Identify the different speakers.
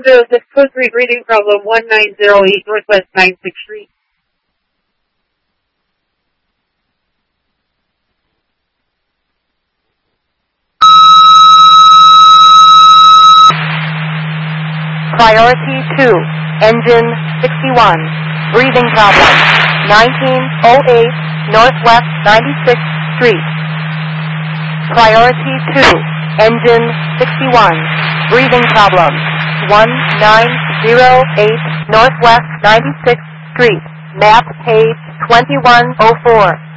Speaker 1: 106 code 3 breathing problem 1908 Northwest 96th Street.
Speaker 2: Priority 2, engine 61, breathing problem, 1908 Northwest 96th Street. Priority 2, engine 61, breathing problem, 1908 Northwest 96th Street, map page 2104.